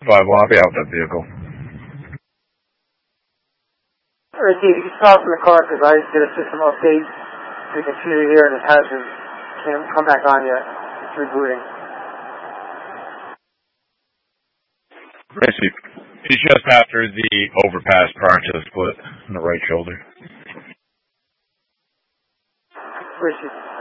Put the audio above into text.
Well, I'll be out with that vehicle. Alright, Steve, you can stop from the car because I did a system update to the computer here and it hasn't come back on yet. It's rebooting. Right, Steve. He's just after the overpass prior to the split in the right shoulder. Where is he?